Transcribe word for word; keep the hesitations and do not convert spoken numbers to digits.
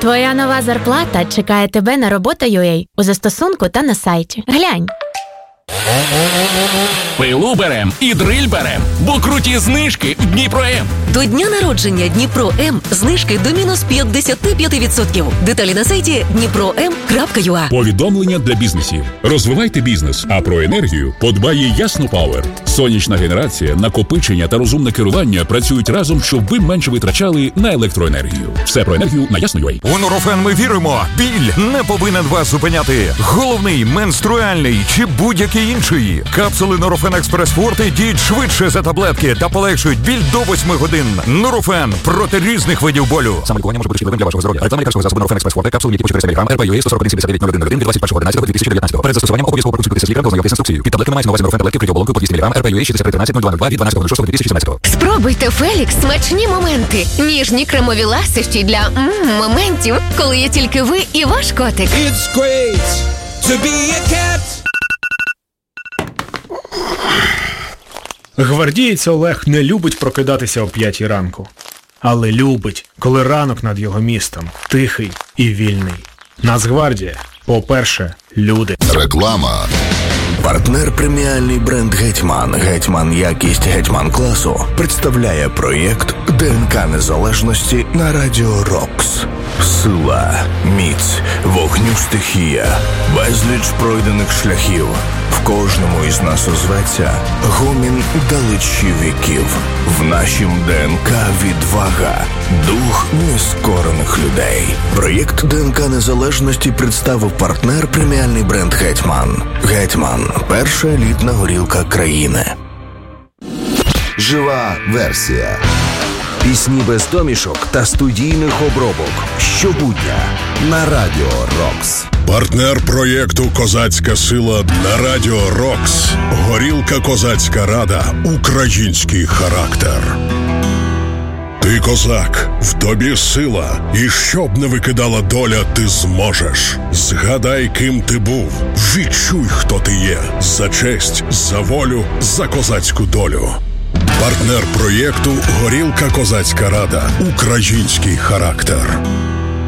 Твоя нова зарплата чекає тебе на робота точка ю а у застосунку та на сайті. Глянь. Пилу берем і дриль берем, бо круті знижки в Дніпро-М. До дня народження Дніпро-М знижки до мінус п'ятдесят п'ять відсотків. Деталі на сайті дніпро ем крапка ю а. Повідомлення для бізнесів. Розвивайте бізнес, а про енергію подбає Ясно Пауер. Сонячна генерація, накопичення та розумне керування працюють разом, щоб ви менше витрачали на електроенергію. Все про енергію на Ясно точка ю а. У Нурофен ми віримо. Біль не повинен вас зупиняти. Головний, менструальний чи будь-який інший. Капсули Нурофен Експрес Форте діють швидше за таблетки та полегшують біль до восьми годин. Нурофен проти різних видів болю. Самолікування може бути шкідливим для вашого здоров'я. Реклама лікарського засобу Нурофен Експрес Форте, капсули, які по чотириста міліграм, ар пі ю ей сто сорок один сімдесят дев'ять нуль один нуль один від двадцять першого одинадцятого дві тисячі дев'ятнадцятого. Перед застосуванням обов'язково проконсультуйтеся з лікарем, ознайомтесь з інструкцією. Під таблетками мається на увазі Нурофен таблетки вкриті оболонкою по двісті міліграм, ар пі ю ей шістдесят три тринадцять нуль два нуль два від дванадцятого шостого дві тисячі сімнадцятого. Спробуйте Фелікс смачні моменти. Ніжні кремові ласощі для м, моментів, коли є тільки ви і ваш котик. It's great to be a cat. Гвардієць Олег не любить прокидатися о п'ятій ранку. Але любить, коли ранок над його містом тихий і вільний. Нацгвардія, по-перше, люди. Реклама. Партнер преміальний бренд «Гетьман», «Гетьман якість», «Гетьман класу» представляє проєкт ДНК Незалежності на Радіо Рокс. Сила, міць, вогню стихія, безліч пройдених шляхів. В кожному із нас озветься гомін далечі віків. В нашім ДНК відвага, дух нескорених людей. Проєкт ДНК Незалежності представив партнер преміальний бренд «Гетьман». «Гетьман» – перша елітна горілка країни. Жива версія. Пісні без домішок та студійних обробок. Щобудня на Радіо Рокс. Партнер проєкту «Козацька сила» на Радіо Рокс. Горілка «Козацька рада». Український характер. Ти козак, в тобі сила, і щоб не викидала доля, ти зможеш. Згадай, ким ти був, відчуй, хто ти є. За честь, за волю, за козацьку долю. Партнер проєкту «Горілка «Козацька рада». Український характер.